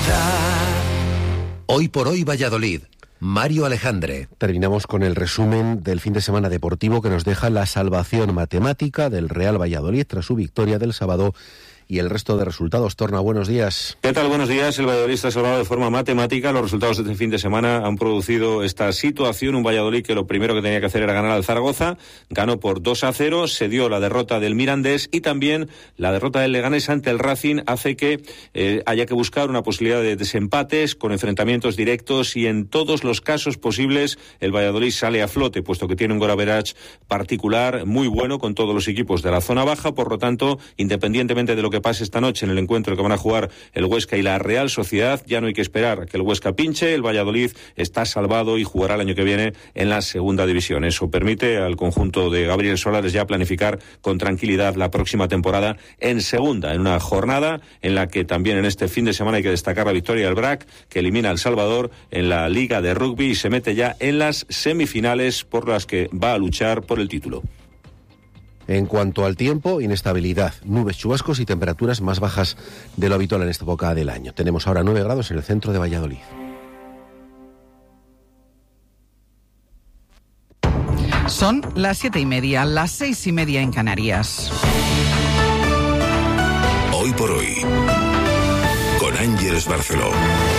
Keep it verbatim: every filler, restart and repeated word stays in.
Hoy por hoy Valladolid. Mario Alejandre. Terminamos con el resumen del fin de semana deportivo que nos deja la salvación matemática del Real Valladolid tras su victoria del sábado y el resto de resultados. Torna, buenos días. ¿Qué tal? Buenos días. El Valladolid está salvado de forma matemática. Los resultados de este fin de semana han producido esta situación. Un Valladolid que lo primero que tenía que hacer era ganar al Zaragoza. Ganó por dos a cero. Se dio la derrota del Mirandés y también la derrota del Leganés ante el Racing hace que eh, haya que buscar una posibilidad de desempates con enfrentamientos directos y en todos los casos posibles el Valladolid sale a flote, puesto que tiene un goal average particular muy bueno con todos los equipos de la zona baja. Por lo tanto, independientemente de lo que pase esta noche en el encuentro que van a jugar el Huesca y la Real Sociedad, ya no hay que esperar a que el Huesca pinche. El Valladolid está salvado y jugará el año que viene en la segunda división. Eso permite al conjunto de Gabriel Solares ya planificar con tranquilidad la próxima temporada en segunda, en una jornada en la que también en este fin de semana hay que destacar la victoria del B R A C, que elimina al Salvador en la Liga de Rugby y se mete ya en las semifinales por las que va a luchar por el título. En cuanto al tiempo, inestabilidad, nubes, chubascos y temperaturas más bajas de lo habitual en esta época del año. Tenemos ahora nueve grados en el centro de Valladolid. Son las siete y media, las seis y media en Canarias. Hoy por hoy, con Ángeles Barceló.